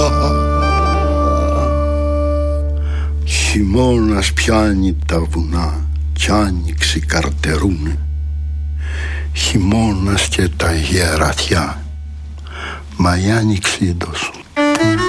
Χειμώνας πιάνει τα βουνά κι άνοιξη καρτερούνε. Χειμώνας και τα γερατιά, μα η άνοιξη τόσο